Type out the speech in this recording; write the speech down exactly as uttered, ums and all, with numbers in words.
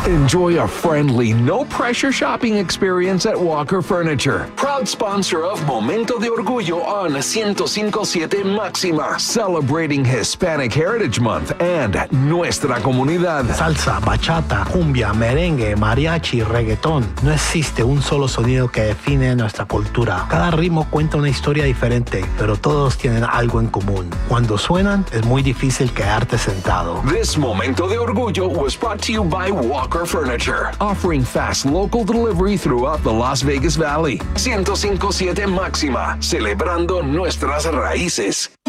Enjoy a friendly, no-pressure shopping experience at Walker Furniture. Proud sponsor of Momento de Orgullo on one oh five point seven Máxima, celebrating Hispanic Heritage Month and nuestra comunidad. Salsa, bachata, cumbia, merengue, mariachi, reggaetón. No existe un solo sonido que define nuestra cultura. Cada ritmo cuenta una historia diferente, pero todos tienen algo en común. Cuando suenan, es muy difícil quedarte sentado. This Momento de Orgullo was brought to you by Walker Furniture, offering fast local delivery throughout the Las Vegas Valley. one oh five point seven Máxima, celebrando nuestras raíces.